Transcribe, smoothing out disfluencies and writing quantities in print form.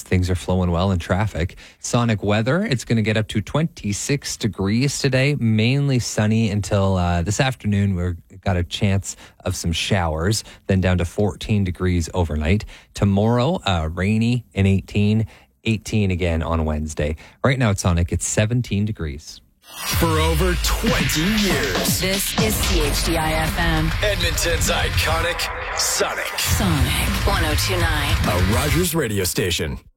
things are flowing well in traffic. Sonic weather, it's going to get up to 26 degrees today, mainly sunny until this afternoon. We've got a chance of some showers, then down to 14 degrees overnight. Tomorrow, rainy and 18 again on Wednesday. Right now at Sonic, it's 17 degrees. For over 20 years. This is CHDI-FM. Edmonton's iconic Sonic. Sonic 102.9. A Rogers radio station.